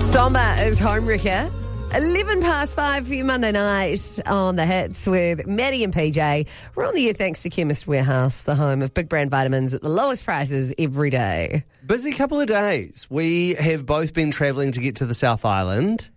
Somber is Homewrecker. 11 past 5 for your Monday night on The Hits with Maddie and PJ. We're on the air thanks to Chemist Warehouse, the home of big brand vitamins at the lowest prices every day. Busy couple of days. We have both been travelling to get to the South Island.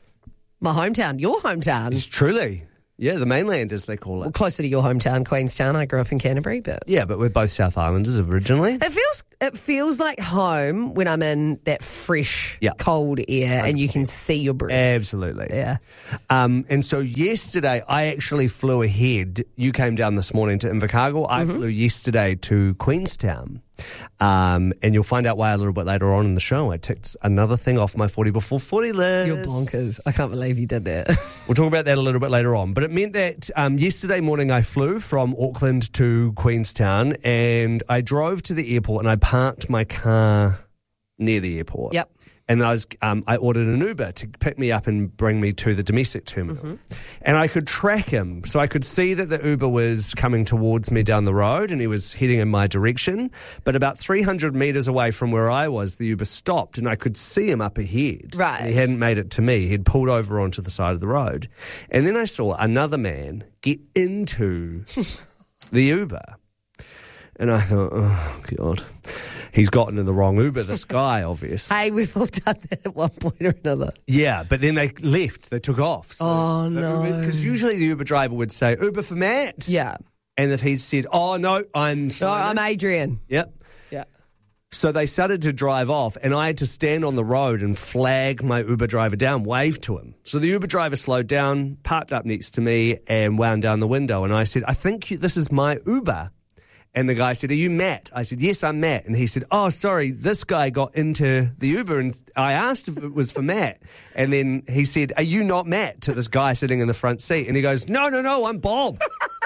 My hometown, your hometown. It's truly. Yeah, the mainland, as they call Well, it. closer to your hometown, Queenstown. I grew up in Canterbury, but Yeah, but we're both South Islanders originally. it feels like home when I'm in that fresh, Yeah. cold air and you can see your breath. Absolutely. Yeah. And so yesterday, I actually flew ahead. You came down this morning to Invercargill. I flew yesterday to Queenstown. And you'll find out why a little bit later on in the show. I ticked another thing off my 40 before 40 list. You're bonkers. I can't believe you did that. We'll talk about that a little bit later on. But it meant that yesterday morning I flew from Auckland to Queenstown and I drove to the airport and I parked my car near the airport. Yep. And I ordered an Uber to pick me up and bring me to the domestic terminal. And I could track him. So I could see that the Uber was coming towards me down the road and he was heading in my direction. But about 300 metres away from where I was, the Uber stopped and I could see him up ahead. Right. And he hadn't made it to me. He'd pulled over onto the side of the road. And then I saw another man get into the Uber. And I thought, oh, God. He's gotten in the wrong Uber, this guy, obviously. Hey, we've all done that at one point or another. Yeah, but then they left. They took off. So Oh, no. Because usually the Uber driver would say, Uber for Matt. Yeah. And if he'd said, oh, no, I'm No, Simon. I'm Adrian. Yep. Yeah. So they started to drive off, and I had to stand on the road and flag my Uber driver down, wave to him. So the Uber driver slowed down, parked up next to me, and wound down the window. And I said, I think this is my Uber. And the guy said, are you Matt? I said, yes, I'm Matt. And he said, oh, sorry, this guy got into the Uber and I asked if it was for Matt. And then he said, are you not Matt? To this guy sitting in the front seat. And he goes, no, I'm Bob.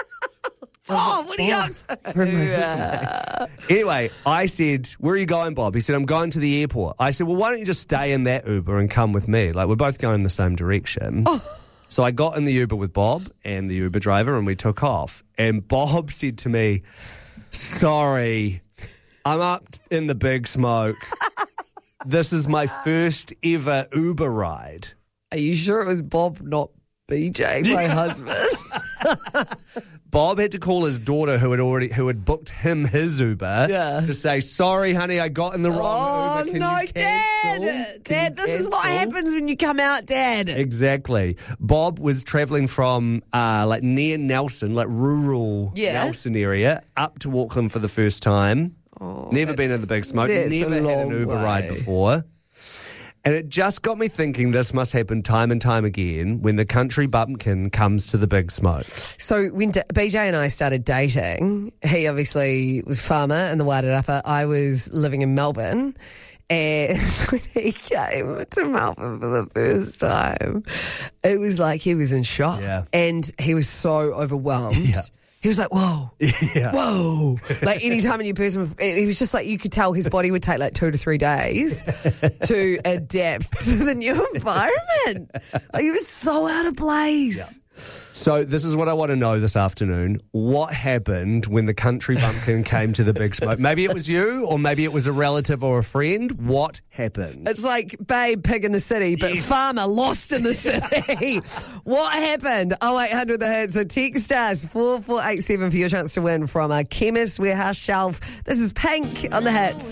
Oh, what are you up to? Anyway, I said, where are you going, Bob? He said, I'm going to the airport. I said, well, why don't you just stay in that Uber and come with me? Like, we're both going in the same direction. So I got in the Uber with Bob and the Uber driver and we took off. And Bob said to me, sorry, I'm up in the big smoke. This is my first ever Uber ride. Are you sure it was Bob, not BJ, my husband? Bob had to call his daughter who had booked him his Uber to say, sorry, honey, I got in the wrong Uber. Can no, you cancel? Dad, this is what happens when you come out, Dad. Exactly. Bob was travelling from near Nelson, like rural Nelson area, up to Auckland for the first time. Never been in the big smoke. That's Never a had an long Uber way. ride before. And it just got me thinking this must happen time and time again when the country bumpkin comes to the big smoke. So when BJ and I started dating, he obviously was a farmer in the Wairarapa. I was living in Melbourne. And when he came to Melbourne for the first time, it was like he was in shock. Yeah. And he was so overwhelmed. Yeah. He was like, whoa, whoa. Like anytime a new person, he was just like, you could tell his body would take like 2 to 3 days to adapt to the new environment. He was so out of place. So this is what I want to know this afternoon. What happened when the country bumpkin came to the big smoke? Maybe it was you or maybe it was a relative or a friend. What happened? It's like Babe Pig in the City, but Farmer lost in the city. What happened? 0800 The Hits. So text us 4487 for your chance to win from a Chemist Warehouse shelf. This is Pink on The Hits.